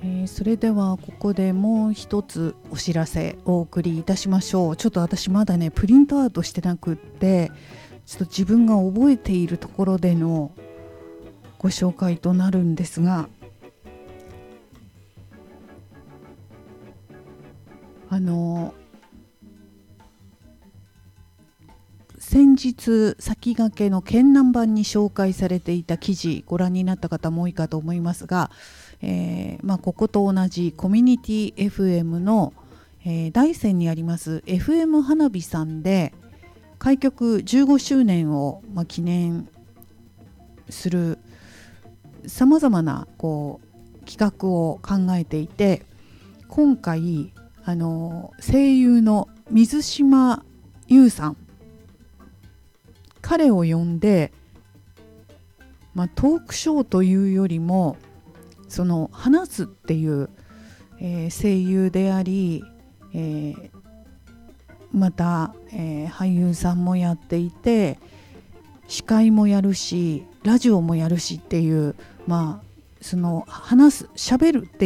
それではここでもう一つお知らせお送りいたしましょう。ちょっと私まだねプリントアウトしてなくって、ちょっと自分が覚えているところでのご紹介となるんですが、先日先駆けの県南版に紹介されていた記事ご覧になった方も多いかと思いますが、ここと同じコミュニティ FM の、大山にあります FM 花火さんで開局15周年を、記念するさまざまな企画を考えていて、今回声優の水島優さん、彼を呼んで、トークショーというよりもその話すっていう、声優であり、また、俳優さんもやっていて司会もやるしラジオもやるしっていう、その話す喋るって